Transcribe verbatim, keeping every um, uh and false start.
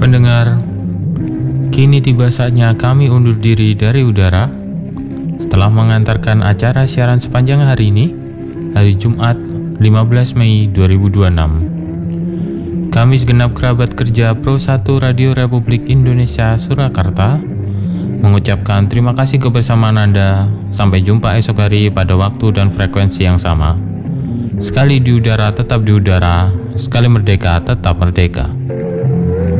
Pendengar, kini tiba saatnya kami undur diri dari udara setelah mengantarkan acara siaran sepanjang hari ini, hari Jumat lima belas Mei dua ribu dua puluh enam. Kami segenap kerabat kerja Pro satu Radio Republik Indonesia Surakarta mengucapkan terima kasih kebersamaan Anda. Sampai jumpa esok hari pada waktu dan frekuensi yang sama. Sekali di udara tetap di udara, sekali merdeka tetap merdeka.